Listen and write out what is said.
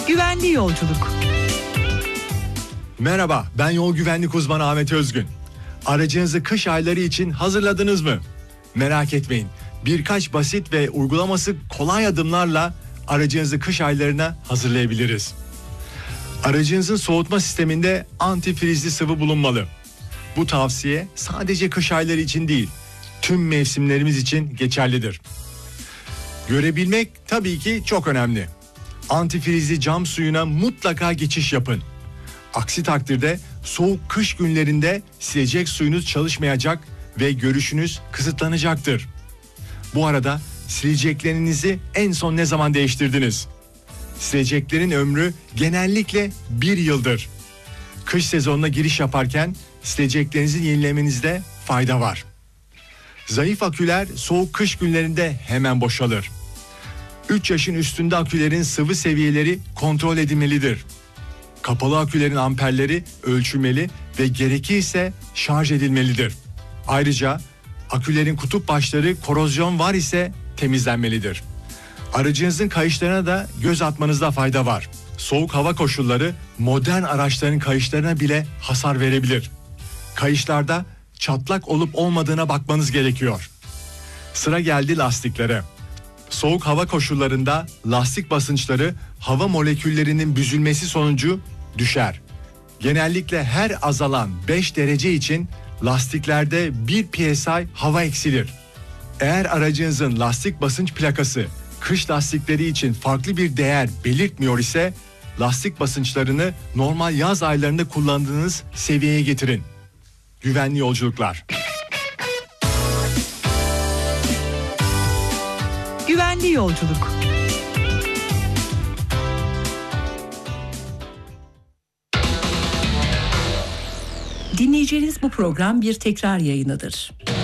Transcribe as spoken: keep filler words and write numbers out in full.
Güvenli yolculuk. Merhaba, ben yol güvenlik uzmanı Ahmet Özgün. Aracınızı kış ayları için hazırladınız mı? Merak etmeyin, birkaç basit ve uygulaması kolay adımlarla aracınızı kış aylarına hazırlayabiliriz. Aracınızın soğutma sisteminde antifrizli sıvı bulunmalı. Bu tavsiye sadece kış ayları için değil, tüm mevsimlerimiz için geçerlidir. Görebilmek tabii ki çok önemli. Antifrizli cam suyuna mutlaka geçiş yapın. Aksi takdirde soğuk kış günlerinde silecek suyunuz çalışmayacak ve görüşünüz kısıtlanacaktır. Bu arada sileceklerinizi en son ne zaman değiştirdiniz? Sileceklerin ömrü genellikle bir yıldır. Kış sezonuna giriş yaparken sileceklerinizi yenilemenizde fayda var. Zayıf aküler soğuk kış günlerinde hemen boşalır. üç yaşın üstünde akülerin sıvı seviyeleri kontrol edilmelidir. Kapalı akülerin amperleri ölçülmeli ve gerekirse şarj edilmelidir. Ayrıca akülerin kutup başları korozyon var ise temizlenmelidir. Aracınızın kayışlarına da göz atmanızda fayda var. Soğuk hava koşulları modern araçların kayışlarına bile hasar verebilir. Kayışlarda çatlak olup olmadığına bakmanız gerekiyor. Sıra geldi lastiklere. Soğuk hava koşullarında lastik basınçları hava moleküllerinin büzülmesi sonucu düşer. Genellikle her azalan beş derece için lastiklerde bir P S I hava eksilir. Eğer aracınızın lastik basınç plakası kış lastikleri için farklı bir değer belirtmiyor ise lastik basınçlarını normal yaz aylarında kullandığınız seviyeye getirin. Güvenli yolculuklar. Güvenli yolculuk. Dinleyeceğiniz bu program bir tekrar yayınıdır.